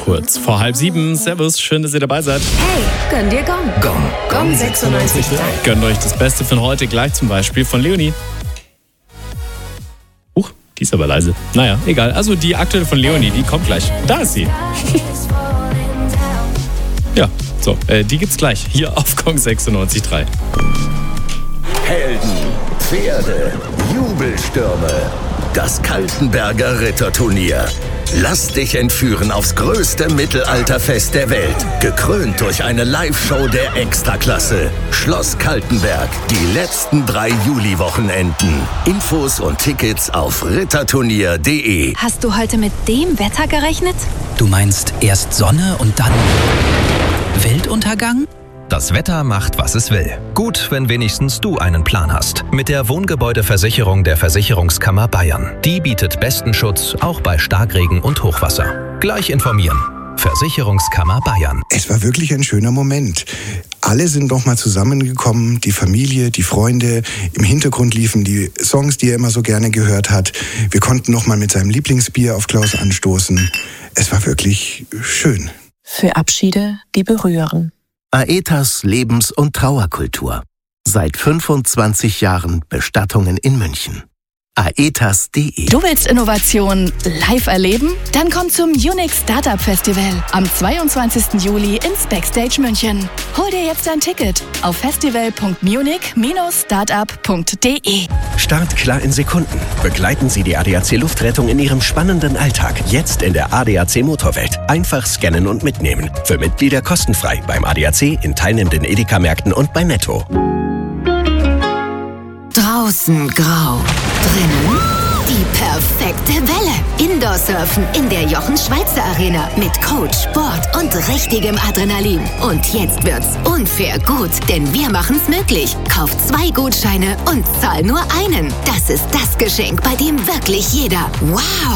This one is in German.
kurz vor 6:30. Servus, schön, dass ihr dabei seid. Hey, gönn dir Gong. Gong 96.3. Gönnt euch das Beste von heute gleich zum Beispiel von Leonie. Die ist aber leise. Naja, egal. Also die aktuelle von Leonie, die kommt gleich. Da ist sie. Ja, so, die gibt's gleich hier auf Gong 96.3. Helden, Pferde, Jubelstürme. Das Kaltenberger Ritterturnier. Lass dich entführen aufs größte Mittelalterfest der Welt. Gekrönt durch eine Live-Show der Extraklasse. Schloss Kaltenberg. Die letzten 3 Juli-Wochenenden. Infos und Tickets auf ritterturnier.de. Hast du heute mit dem Wetter gerechnet? Du meinst erst Sonne und dann Weltuntergang? Das Wetter macht, was es will. Gut, wenn wenigstens du einen Plan hast. Mit der Wohngebäudeversicherung der Versicherungskammer Bayern. Die bietet besten Schutz, auch bei Starkregen und Hochwasser. Gleich informieren. Versicherungskammer Bayern. Es war wirklich ein schöner Moment. Alle sind nochmal zusammengekommen, die Familie, die Freunde. Im Hintergrund liefen die Songs, die er immer so gerne gehört hat. Wir konnten nochmal mit seinem Lieblingsbier auf Klaus anstoßen. Es war wirklich schön. Für Abschiede, die berühren. Aetas Lebens- und Trauerkultur. Seit 25 Jahren Bestattungen in München. aetas.de. Du willst Innovation live erleben? Dann komm zum Munich Startup Festival am 22. Juli ins Backstage München. Hol dir jetzt ein Ticket auf festival.munich-startup.de. Start klar in Sekunden. Begleiten Sie die ADAC Luftrettung in Ihrem spannenden Alltag. Jetzt in der ADAC Motorwelt. Einfach scannen und mitnehmen. Für Mitglieder kostenfrei beim ADAC, in teilnehmenden Edeka-Märkten und bei Netto. Draußen grau, drinnen die perfekte Welle. Indoor-Surfen in der Jochen-Schweizer-Arena mit Coach, Sport und richtigem Adrenalin. Und jetzt wird's unfair gut, denn wir machen's möglich. Kauf 2 Gutscheine und zahl nur einen. Das ist das Geschenk, bei dem wirklich jeder wow